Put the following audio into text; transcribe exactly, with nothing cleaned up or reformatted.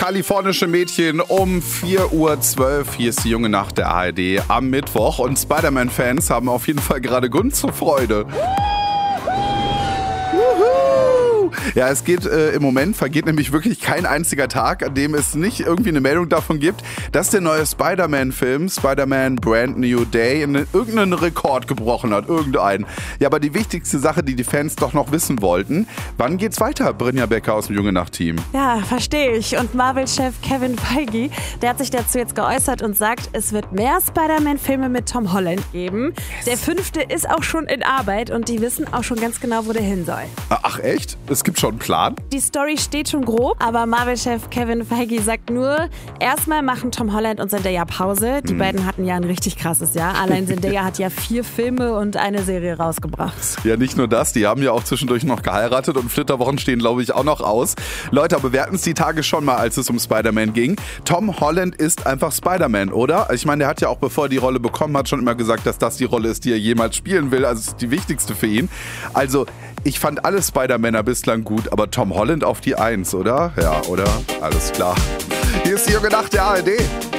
Kalifornische Mädchen um vier Uhr zwölf. Hier ist die junge Nacht der A R D am Mittwoch. Und Spider-Man-Fans haben auf jeden Fall gerade Grund zur Freude. Ja, es geht äh, im Moment, vergeht nämlich wirklich kein einziger Tag, an dem es nicht irgendwie eine Meldung davon gibt, dass der neue Spider-Man-Film, Spider-Man Brand New Day, in, irgendeinen Rekord gebrochen hat. Irgendeinen. Ja, aber die wichtigste Sache, die die Fans doch noch wissen wollten, wann geht's weiter, Brynja Becker aus dem Junge Nacht-Team? Ja, verstehe ich. Und Marvel-Chef Kevin Feige, der hat sich dazu jetzt geäußert und sagt, es wird mehr Spider-Man-Filme mit Tom Holland geben. Yes. Der fünfte ist auch schon in Arbeit und die wissen auch schon ganz genau, wo der hin soll. Ach echt? Es gibt schon einen Plan? Die Story steht schon grob, aber Marvel-Chef Kevin Feige sagt nur, erstmal machen Tom Holland und Zendaya Pause. Die hm. beiden hatten ja ein richtig krasses Jahr. Allein Zendaya hat ja vier Filme und eine Serie rausgebracht. Ja, nicht nur das, die haben ja auch zwischendurch noch geheiratet und Flitterwochen stehen, glaube ich, auch noch aus. Leute, aber wir hatten es die Tage schon mal, als es um Spider-Man ging. Tom Holland ist einfach Spider-Man, oder? Ich meine, der hat ja auch, bevor er die Rolle bekommen hat, schon immer gesagt, dass das die Rolle ist, die er jemals spielen will. Also es ist die wichtigste für ihn. Also, ich fand alle Spider-Männer bislang gut, aber Tom Holland auf die Eins, oder? Ja, oder? Alles klar. Hier ist die junge Nacht der A R D.